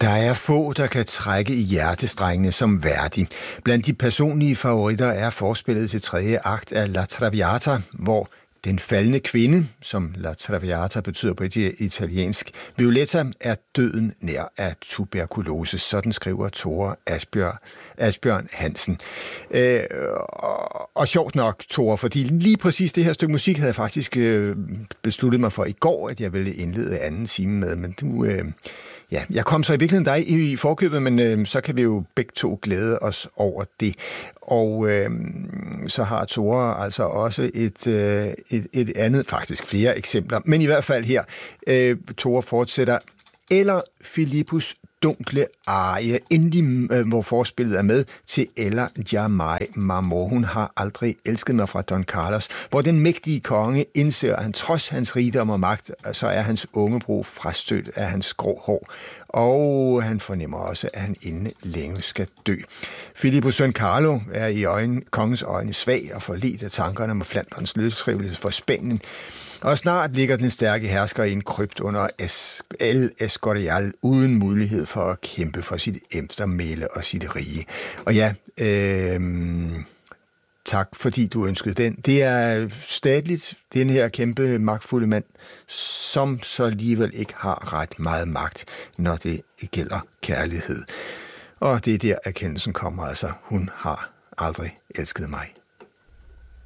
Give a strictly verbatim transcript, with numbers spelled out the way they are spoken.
Der er få, der kan trække i hjertestrengene som Verdi. Blandt de personlige favoritter er forspillet til tredje akt af La Traviata, hvor den faldne kvinde, som La Traviata betyder på italiensk, Violetta, er døden nær af tuberkulose. Sådan skriver Tore Asbjørn, Asbjørn Hansen. Øh, og, og sjovt nok, Tore, fordi lige præcis det her stykke musik havde jeg faktisk øh, besluttet mig for i går, at jeg ville indlede anden time med, men du... Øh, Ja, jeg kom så i virkeligheden dig i, i forkøbet, men øh, så kan vi jo begge to glæde os over det. Og øh, så har Tore altså også et, øh, et, et andet, faktisk flere eksempler. Men i hvert fald her, øh, Tore fortsætter, eller Filippus dunkle arie, endelig øh, hvor forspillet er med til Ella Jamai Mamor. Hun har aldrig elsket mig fra Don Carlos, hvor den mægtige konge indser, at han trods hans rigdom og magt, så er hans ungebror frastødt af hans grå hår. Og han fornemmer også, at han inden længe skal dø. Filippus søn Carlo er i øjne, kongens øjne svag og forledt af tankerne om Flandrens løsrivelse for Spanien. Og snart ligger den stærke hersker i en krypt under El Escorial uden mulighed for at kæmpe for sit eftermæle og sit rige. Og ja, øh, tak fordi du ønskede den. Det er statligt, den her kæmpe magtfulde mand, som så alligevel ikke har ret meget magt, når det gælder kærlighed. Og det er der erkendelsen kommer, altså hun har aldrig elsket mig.